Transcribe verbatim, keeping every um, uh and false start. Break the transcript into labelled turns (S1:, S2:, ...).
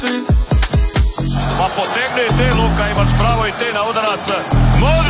S1: Pa potegni i te, Luka, imaš pravo i te na udarac.